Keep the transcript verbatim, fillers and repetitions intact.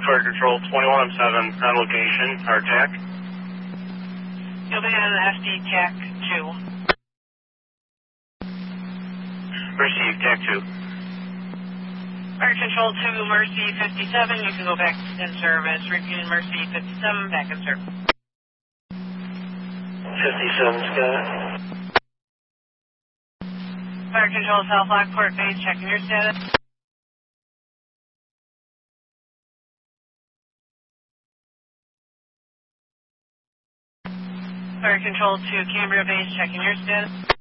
Fire Control twenty-one oh seven on location, our T A C. You'll be on F D T A C two. Received, T A C two. Fire Control two, Mercy fifty-seven, you can go back in service. Repeat Mercy fifty-seven, back in service. fifty-seven, Scott. Fire Control South Lockport Base, checking your status. Fire Control to Cambria Base, checking your status.